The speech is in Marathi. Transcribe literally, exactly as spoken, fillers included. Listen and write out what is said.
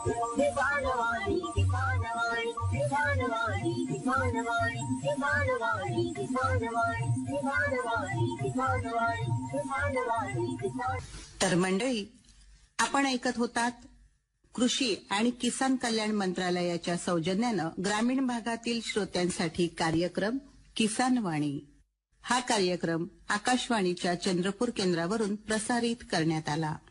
किसानवाणी किसानवाणी किसानवाणी किसानवाणी किसानवाणी किसानवाणी किसानवाणी किसानवाणी किसानवाणी किसान। तर मंडळी, आपण ऐकत होतात कृषी आणि किसान कल्याण मंत्रालयाच्या सौजन्यानं ग्रामीण भागातील श्रोत्यांसाठी कार्यक्रम किसान वाणी। हा कार्यक्रम आकाशवाणीच्या चंद्रपूर केंद्रावरून प्रसारित करण्यात आला।